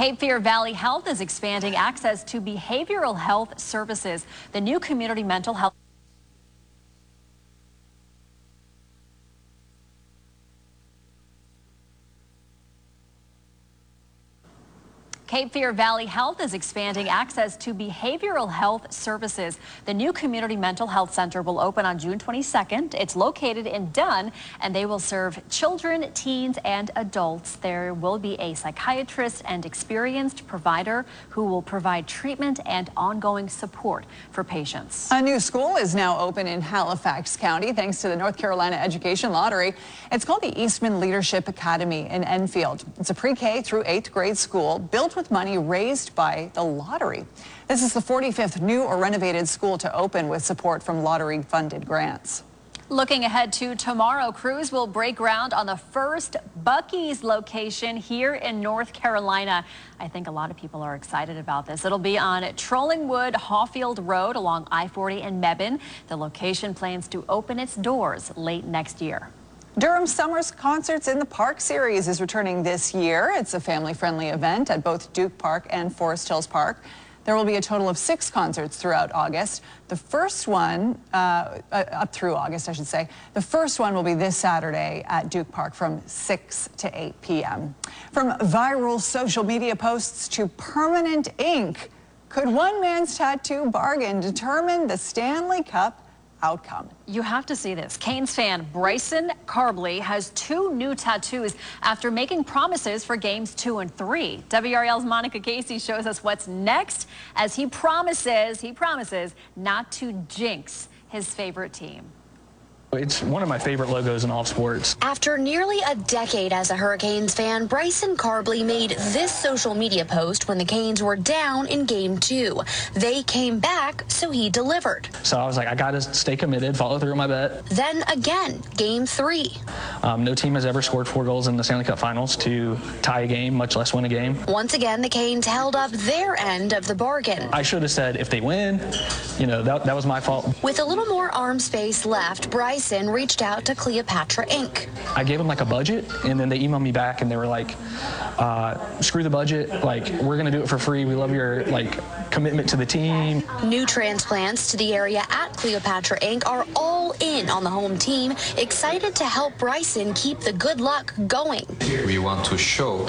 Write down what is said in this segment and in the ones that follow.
Cape Fear Valley Health is expanding access to behavioral health services. The new community mental health Cape Fear Valley Health is expanding access to behavioral health services. The new Community Mental Health Center will open on June 22nd. It's located in Dunn, and they will serve children, teens, and adults. There will be a psychiatrist and experienced provider who will provide treatment and ongoing support for patients. A new school is now open in Halifax County thanks to the North Carolina Education Lottery. It's called the Eastman Leadership Academy in Enfield. It's a pre-K through 8th grade school built with money raised by the lottery. This is the 45th new or renovated school to open with support from lottery-funded grants. Looking ahead to tomorrow, crews will break ground on the first Buc-ee's location here in North Carolina. I think a lot of people are excited about this. It'll be on Trollingwood Hawfield Road along I-40 in Mebane. The location plans to open its doors late next year. Durham Summer's Concerts in the Park series is returning this year. It's a family-friendly event at both Duke Park and Forest Hills Park. There will be a total of 6 concerts throughout August. The first one, up through August, I should say. The first one will be this Saturday at Duke Park from 6 to 8 p.m. From viral social media posts to permanent ink, could one man's tattoo bargain determine the Stanley Cup outcome? You have to see this. Canes fan Bryson Carbley has 2 new tattoos after making promises for games 2 and 3. WRL's Monica Casey shows us what's next as he promises not to jinx his favorite team. It's one of my favorite logos in all sports. After nearly a decade as a Hurricanes fan, Bryson Carbley made this social media post when the Canes were down in Game 2. They came back, so he delivered. So I was like, I got to stay committed, follow through on my bet. Then again, Game 3. No team has ever scored 4 goals in the Stanley Cup Finals to tie a game, much less win a game. Once again, the Canes held up their end of the bargain. I should have said, if they win, you know, that was my fault. With a little more arm space left, Bryson reached out to Cleopatra Ink. I gave them like a budget, and then they emailed me back and they were like, screw the budget, like, we're gonna do it for free. We love your commitment to the team. New transplants to the area at Cleopatra Ink are all in on the home team, excited to help Bryson keep the good luck going. We want to show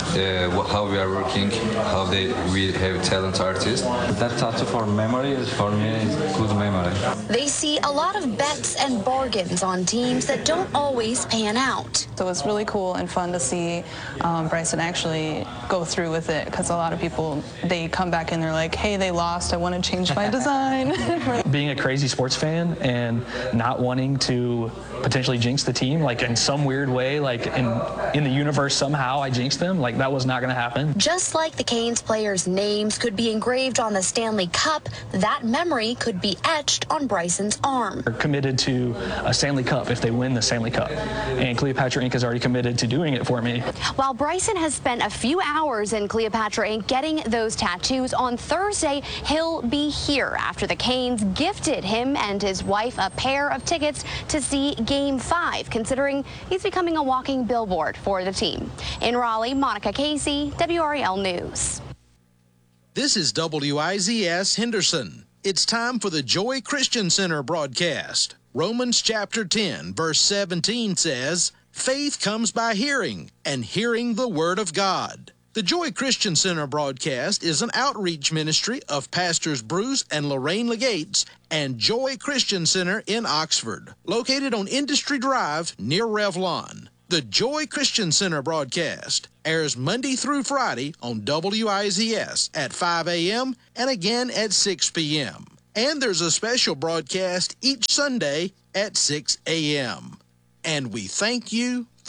how we are working, how we have talent artists. That tattoo for memory is, for me, is good memory. They see a lot of bets and bargains on teams that don't always pan out. So it's really cool and fun to see Bryson actually go through with it, because a lot of people, they come back and they're like, hey, they lost, I want to change my design. Being a crazy sports fan and not wanting to potentially jinx the team, like in some weird way, like in the universe somehow I jinxed them, like that was not going to happen. Just like the Canes players' names could be engraved on the Stanley Cup, that memory could be etched on Bryson's arm. They're committed to a Stanley Cup if they win the Stanley Cup, and Cleopatra Ink has already committed to doing it for me. While Bryson has spent a few hours in Cleopatra Ink getting those tattoos, on Thursday he'll be here after the Canes gifted him and his wife a pair of tickets to see Game 5, considering he's becoming a walking billboard for the team. In Raleigh, Monica Casey, WRAL News. This is WIZS Henderson. It's time for the Joy Christian Center broadcast. Romans chapter 10, verse 17 says, faith comes by hearing, and hearing the word of God. The Joy Christian Center broadcast is an outreach ministry of Pastors Bruce and Lorraine Legates and Joy Christian Center in Oxford, located on Industry Drive near Revlon. The Joy Christian Center broadcast airs Monday through Friday on WIZS at 5 a.m. and again at 6 p.m. And there's a special broadcast each Sunday at 6 a.m. And we thank you